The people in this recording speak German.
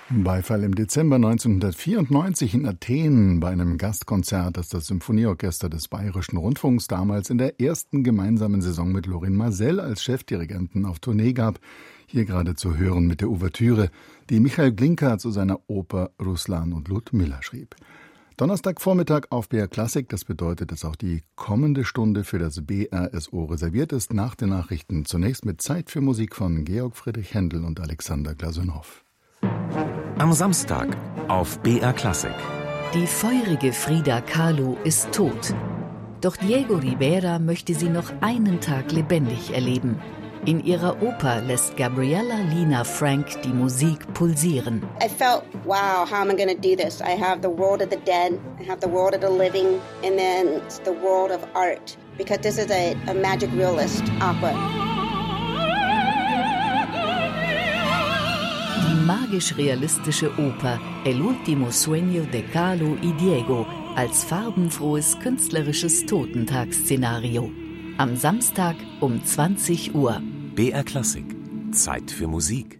Beifall im Dezember 1994 in Athen bei einem Gastkonzert, das das Symphonieorchester des Bayerischen Rundfunks damals in der ersten gemeinsamen Saison mit Lorin Maazel als Chefdirigenten auf Tournee gab. Hier gerade zu hören mit der Ouvertüre, die Michael Glinka zu seiner Oper Ruslan und Ludmilla schrieb. Donnerstagvormittag auf BR Klassik, das bedeutet, dass auch die kommende Stunde für das BRSO reserviert ist, nach den Nachrichten zunächst mit Zeit für Musik von Georg Friedrich Händel und Alexander Glasunow. Am Samstag auf BR Klassik. Die feurige Frida Kahlo ist tot. Doch Diego Rivera möchte sie noch einen Tag lebendig erleben. In ihrer Oper lässt Gabriella Lina Frank die Musik pulsieren. I felt, wow, how am I going to do this? I have the world of the dead, I have the world of the living, and then the world of art. Because this is a magic realist opera. Die magisch-realistische Oper El último sueño de Kahlo y Diego als farbenfrohes künstlerisches Totentagsszenario. Am Samstag um 20 Uhr. BR Klassik. Zeit für Musik.